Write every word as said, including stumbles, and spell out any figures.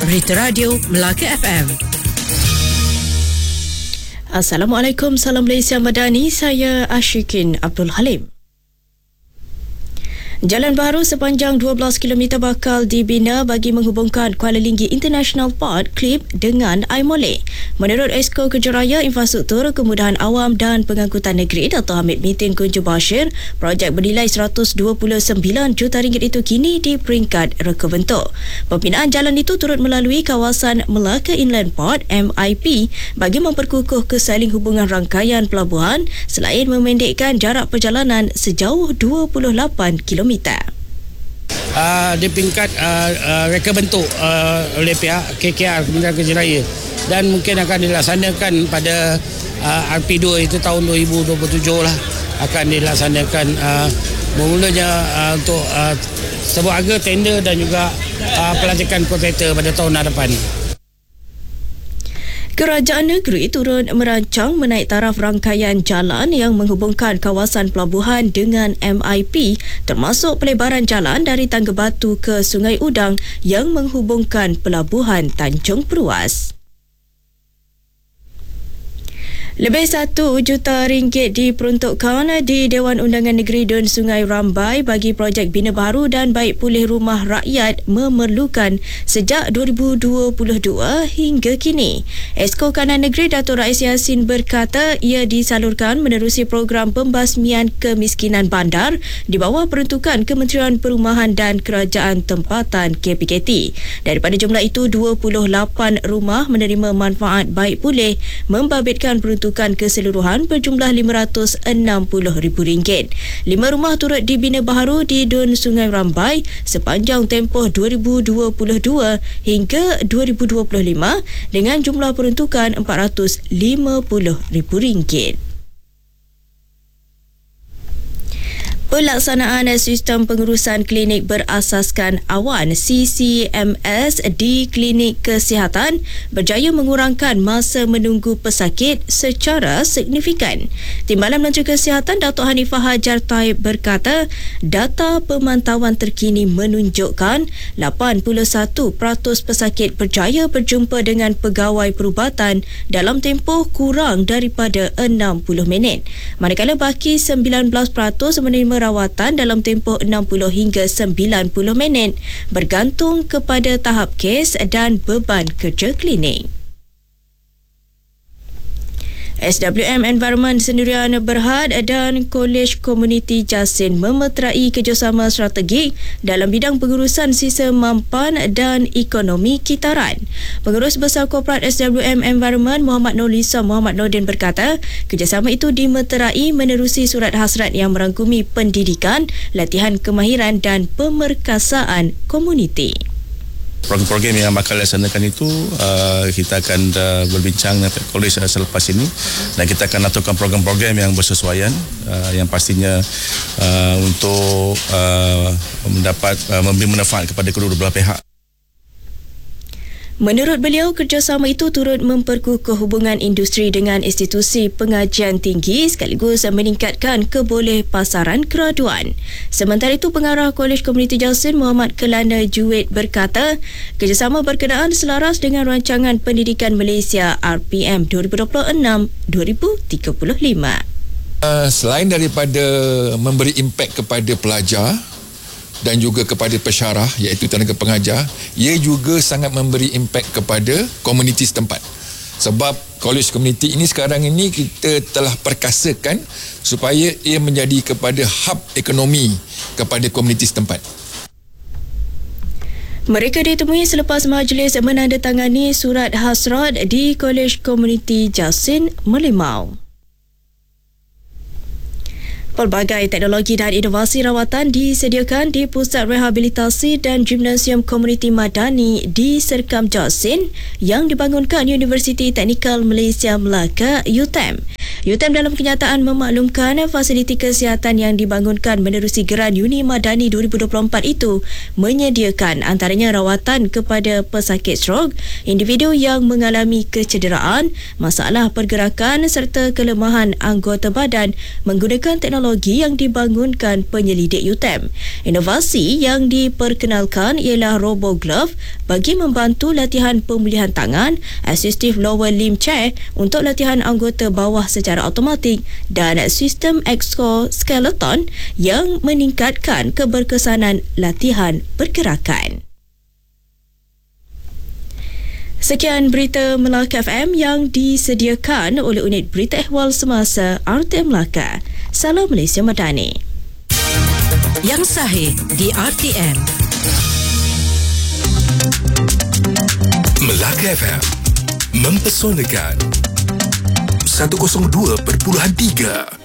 Berita Radio Melaka F M. Assalamualaikum, salam Malaysia Madani. Saya Ashikin Abdul Halim. Jalan baru sepanjang dua belas kilometer bakal dibina bagi menghubungkan Kuala Linggi International Port Klip dengan Aimole. Menurut Esko Kejaraya Infrastruktur, Kemudahan Awam dan Pengangkutan Negeri Dato' Hamid Mitin Kunju Bashir, projek bernilai seratus dua puluh sembilan juta ringgit itu kini di peringkat reka bentuk. Pembinaan jalan itu turut melalui kawasan Melaka Inland Port M I P bagi memperkukuh kesaling hubungan rangkaian pelabuhan selain memendekkan jarak perjalanan sejauh dua puluh lapan kilometer. Uh, di peringkat uh, uh, reka bentuk uh, oleh pihak K K R, Kementerian Kerja Raya, dan mungkin akan dilaksanakan pada uh, R P dua itu tahun dua ribu dua puluh tujuh lah, akan dilaksanakan uh, bermulanya uh, untuk uh, sebuah harga tender dan juga uh, pelantikan kontraktor pada tahun hadapan. Kerajaan negeri turut merancang menaik taraf rangkaian jalan yang menghubungkan kawasan pelabuhan dengan M I P, termasuk pelebaran jalan dari Tangga Batu ke Sungai Udang yang menghubungkan pelabuhan Tanjung Peruas. Lebih satu juta ringgit diperuntukkan di Dewan Undangan Negeri Dun Sungai Rambai bagi projek bina baru dan baik pulih rumah rakyat memerlukan sejak dua ribu dua puluh dua hingga kini. Esko Kanan Negeri Dato' Rais Yassin berkata ia disalurkan menerusi program pembasmian kemiskinan bandar di bawah peruntukan Kementerian Perumahan dan Kerajaan Tempatan K P K T. Daripada jumlah itu, dua puluh lapan rumah menerima manfaat baik pulih, membabitkan peruntukan keseluruhan berjumlah lima ratus enam puluh ribu ringgit. Lima rumah turut dibina baharu di Dun Sungai Rambai sepanjang tempoh dua ribu dua puluh dua hingga dua ribu dua puluh lima dengan jumlah peruntukan empat ratus lima puluh ribu ringgit. Pelaksanaan sistem pengurusan klinik berasaskan awan C C M S di klinik kesihatan berjaya mengurangkan masa menunggu pesakit secara signifikan. Timbalan Menteri Kesihatan Dato' Hanifah Hajar Taib berkata, data pemantauan terkini menunjukkan lapan puluh satu peratus pesakit berjaya berjumpa dengan pegawai perubatan dalam tempoh kurang daripada enam puluh minit. Manakala baki sembilan belas peratus menerima rawatan dalam tempoh enam puluh hingga sembilan puluh minit bergantung kepada tahap kes dan beban kerja klinik. S W M Environment Sendirian Berhad dan Kolej Komuniti Jasin memeterai kerjasama strategik dalam bidang pengurusan sisa mampan dan ekonomi kitaran. Pengurus Besar Korporat S W M Environment Muhammad Nur Lisa Muhammad Nordin berkata, kerjasama itu dimeterai menerusi surat hasrat yang merangkumi pendidikan, latihan kemahiran dan pemerkasaan komuniti. Program-program yang bakal dilaksanakan itu uh, kita akan uh, berbincang dengan kolej uh, selepas ini, dan kita akan aturkan program-program yang bersesuaian uh, yang pastinya uh, untuk uh, mendapat uh, memberi manfaat kepada kedua belah pihak. Menurut beliau, kerjasama itu turut memperkukuh hubungan industri dengan institusi pengajian tinggi sekaligus meningkatkan kebolehpasaran graduan. Sementara itu, Pengarah Kolej Komuniti Jasin Muhammad Kelana Juwid berkata, kerjasama berkenaan selaras dengan Rancangan Pendidikan Malaysia R P M dua ribu dua puluh enam dua ribu tiga puluh lima. Uh, selain daripada memberi impak kepada pelajar dan juga kepada pesyarah iaitu tenaga pengajar, ia juga sangat memberi impak kepada komuniti setempat. Sebab kolej komuniti ini sekarang ini kita telah perkasakan supaya ia menjadi kepada hub ekonomi kepada komuniti setempat. Mereka ditemui selepas majlis menandatangani surat hasrat di Kolej Komuniti Jasin Merlimau. Pelbagai teknologi dan inovasi rawatan disediakan di Pusat Rehabilitasi dan Gimnasium Komuniti Madani di Serkam Jasin yang dibangunkan Universiti Teknikal Malaysia Melaka U T E M. U T E M dalam kenyataan memaklumkan fasiliti kesihatan yang dibangunkan menerusi Geran Uni Madani dua ribu dua puluh empat itu menyediakan antaranya rawatan kepada pesakit strok, individu yang mengalami kecederaan, masalah pergerakan serta kelemahan anggota badan menggunakan teknologi teknologi yang dibangunkan penyelidik U T M. Inovasi yang diperkenalkan ialah Robo Glove bagi membantu latihan pemulihan tangan, Assistive Lower Limb Chair untuk latihan anggota bawah secara automatik dan sistem exoskeleton yang meningkatkan keberkesanan latihan pergerakan. Sekian berita Melaka F M yang disediakan oleh unit berita ehwal semasa R T M Melaka. Salam Malaysia Madani. Yang sahih di R T M. Melaka F M mempesonakan seratus dua perpuluhan tiga.